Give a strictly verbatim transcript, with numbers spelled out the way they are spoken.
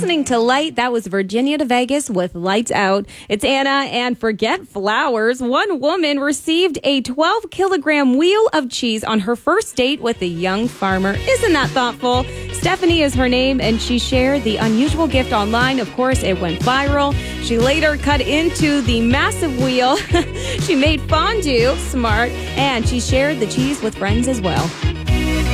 listening to Light. That was Virginia to Vegas with Lights Out. It's Anna, and forget flowers. One woman received a twelve kilogram wheel of cheese on her first date with a young farmer. Isn't that thoughtful? Stephanie is her name, and she shared the unusual gift online. Of course, it went viral. She later cut into the massive wheel. She made fondue, smart, and she shared the cheese with friends as well.